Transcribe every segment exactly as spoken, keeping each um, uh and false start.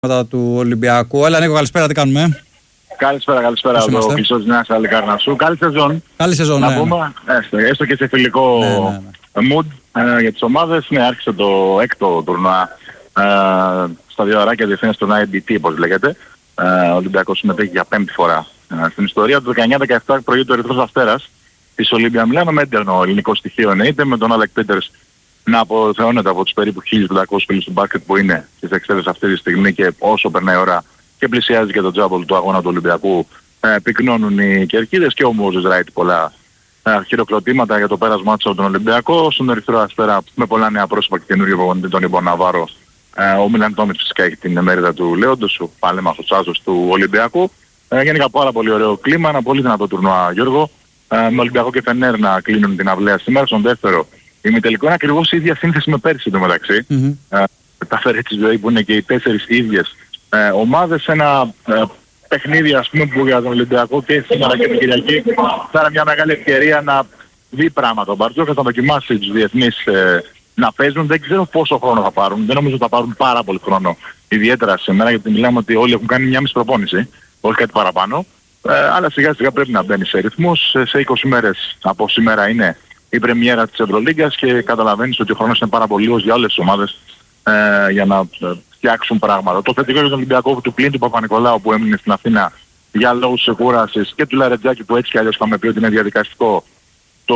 του Ολυμπιακού. Έλα Νίκο, καλησπέρα, τι κάνουμε? Καλησπέρα, καλησπέρα από το Κλειστός της Νέας Αλικάρνασσου. Καλή σεζόν. Καλή σεζόν, να ναι, πούμε, ναι. Έστω, έστω και σε φιλικό ναι, ναι, ναι. mood ε, για τις ομάδες. Ναι, άρχισε το έκτο τουρνουά ε, στα δύο ωράκια διεθνές τουρνουά ι μπι τι, όπως λέγεται. Ε, ο Ολυμπιακός συμμετέχει για πέμπτη φορά ε, στην ιστορία. Το δεκαεννιά δεκαεπτά προηγείται ο Ερυθρός Αστέρας της Ολύμπια Μιλάνο με έντονο ελληνικό στοιχείο εννοείται, με τον Άλεκ Πίτερς να αποθεώνεται από τους περίπου χίλιους πεντακόσιους φίλους του μπάσκετ που είναι στις εξέδρες αυτή τη στιγμή, και όσο περνάει η ώρα και πλησιάζει και το τζάμπολ του αγώνα του Ολυμπιακού, ε, πυκνώνουν οι κερκίδες, και ο Μόζες Ράιτ πολλά ε, χειροκροτήματα για το πέρασμά του από τον Ολυμπιακό. Στον Ερυθρό Αστέρα με πολλά νέα πρόσωπα και καινούργιο προπονητή, τον Ιμπο Ναβάρο. Ε, ο Μίλαν Τόμιτς φυσικά έχει την μερίδα του Λέοντος, ο παλέμαχος άσος του Ολυμπιακού. Ε, γενικά πάρα πολύ ωραίο κλίμα, ένα πολύ δυνατό τουρνουά, Γιώργο. Ε, με Ολυμπιακό και Φενέρ να κλείνουν την αυλαία σήμερα. Στον δεύτερο ημιτελικό είναι ακριβώς η ίδια σύνθεση με πέρσι το μεταξύ. Mm-hmm. Ε, τα Φερέτσις δηλαδή που είναι και οι τέσσερις ίδιες ε, ομάδες. Ένα ε, παιχνίδι ας πούμε που για τον Ολυμπιακό και σήμερα και την Κυριακή θα είναι μια μεγάλη ευκαιρία να δει πράγματα. Ο Μπαρτζόκας θα δοκιμάσει τους διεθνείς ε, να παίζουν. Δεν ξέρω πόσο χρόνο θα πάρουν. Δεν νομίζω ότι θα πάρουν πάρα πολύ χρόνο. Ιδιαίτερα σήμερα, γιατί μιλάμε ότι όλοι έχουν κάνει μια μισή προπόνηση, όχι κάτι παραπάνω. Ε, αλλά σιγά σιγά πρέπει να μπαίνει σε ρυθμούς. Σε είκοσι μέρες από σήμερα είναι η πρεμιέρα της Ευρωλίγκας και καταλαβαίνεις ότι ο χρόνος είναι πάρα πολύ λίγος για όλες τις ομάδες ε, για να ε, φτιάξουν πράγματα. Το θετικό για τον Ολυμπιακό του πλήν του Παπα-Νικολάου που έμεινε στην Αθήνα για λόγους ξεκούρασης, και του Λαρετζάκη που έτσι κι αλλιώς είχαμε πει ότι είναι διαδικαστικό το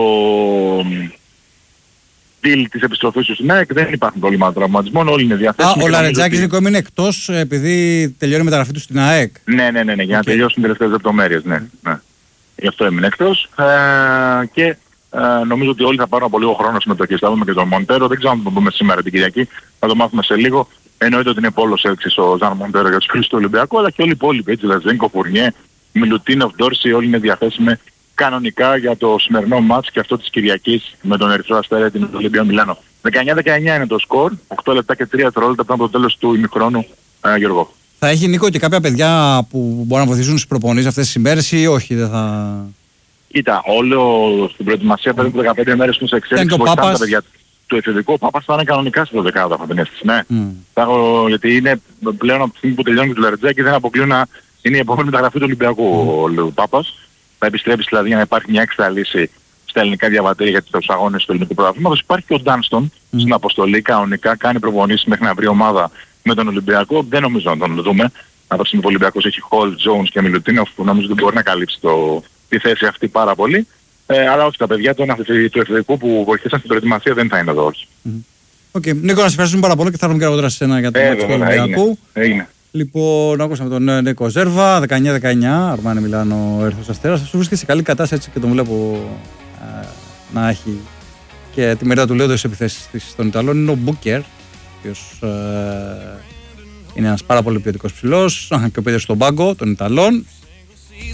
deal της επιστροφής του στην ΑΕΚ, δεν υπάρχουν προβλήματα τραυματισμών, όλοι είναι διαθέσιμοι. Α, ο Λαρετζάκης ότι... είναι εκτός επειδή τελειώνει η μεταγραφή του στην ΑΕΚ. Ναι, ναι, ναι, ναι, για να okay. τελειώσουν τις τελευταίες λεπτομέρειες, ναι, ναι. Γι' αυτό έμεινε εκτός ε, και Uh, νομίζω ότι όλοι θα πάρουν από λίγο χρόνο συμμετοχής. Θα δούμε και τον Μοντέρο. Δεν ξέρω αν θα το δούμε σήμερα την Κυριακή. Θα το μάθουμε σε λίγο. Εννοείται ότι είναι πόλος έλξης ο Ζαν Μοντέρο για τους φίλους του Ολυμπιακού, αλλά και όλοι οι υπόλοιποι. Έτσι, Λαζένκο, Φουρνιέ, Μιλουτίνοφ, Ντόρση, όλοι είναι διαθέσιμοι κανονικά για το σημερινό μάτς και αυτό της Κυριακής με τον Ερυθρό Αστέρα την Ολυμπία Μιλάνο. δεκαεννιά δεκαεννιά είναι το σκορ. οκτώ λεπτά και τρία δευτερόλεπτα από το τέλος του ημιχρόνου, uh, Γιώργο. Θα έχει, Νίκο, και κάποια παιδιά που μπορούν να βοηθήσουν στις προπονήσεις αυτές τις ημέρες ή όχι? Δεν θα... Κοίτα, όλο στην προετοιμασία περίπου δεκαπέντε μέρες που σε εξέλιξη βοηθάνε τα παιδιά του εφηβικού. Ο Πάπας θα είναι κανονικά στη δωδεκάδα, θα την αίσθηση, ναι. Mm. Θα έχω, γιατί είναι πλέον από τη στιγμή που τελειώνει και του Λαρετζάκη δεν αποκλείω να είναι η επόμενη μεταγραφή του Ολυμπιακού mm. ο Πάπας. Θα επιστρέψει δηλαδή για να υπάρχει μια έξτρα λύση στα ελληνικά διαβατήρια για τους αγώνες του ελληνικού πρωταθλήματος. Υπάρχει και ο Ντάνστον mm. στην αποστολή, κανονικά κάνει προπονήσεις μέχρι να βρει ομάδα με τον Ολυμπιακό. Δεν νομίζω να τον δούμε. Από τη στιγμή που ο Ολυμπιακός έχει Χολ, Jones και Μιλουτίνοφ που νομίζω ότι μπορεί να καλύψει το... τη θέση αυτή πάρα πολύ, ε, αλλά όχι, τα παιδιά του εθνικού που βοηθήσαν στην προετοιμασία δεν θα είναι εδώ, όχι. Οκ, mm-hmm. okay. Νίκο, να σε ευχαριστούμε πάρα πολύ και θα έρθουμε και αργότερα σε ένα για το ε, μάτι του Ολυμπιακού. Έγινε. Λοιπόν, ακούσαμε τον Νίκο Ζέρβα, δεκαεννιά δεκαεννιά, Αρμάνι Μιλάνο, Ερυθρός Αστέρας. Σου βρίσκεται σε καλή κατάσταση και τον βλέπω ε, να έχει και τη μερίδα του Λέοντος στις επιθέσεις των Ιταλών. Είναι ο Μπούκερ, ο οποίος ε, είναι ένας πάρα πολύ ποιοτικός ψηλός, και ο Πίτερς στον πάγκο των Ιταλών.